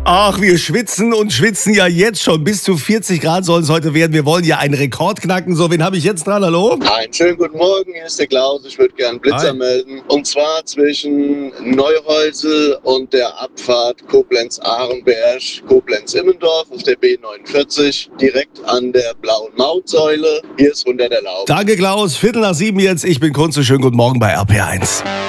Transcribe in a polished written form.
Ach, wir schwitzen und schwitzen ja jetzt schon. Bis zu 40 Grad sollen es heute werden. Wir wollen ja einen Rekord knacken. So, wen habe ich jetzt dran? Hallo? Einen schönen guten Morgen, hier ist der Klaus. Ich würde gerne Blitzer melden. Und zwar zwischen Neuhäusel und der Abfahrt Koblenz-Ahrenberg, Koblenz-Immendorf auf der B49, direkt an der blauen Mautsäule. Hier ist 100 erlaubt. Danke, Klaus. 6:15 jetzt. Ich bin Kunze. Schönen guten Morgen bei RP1.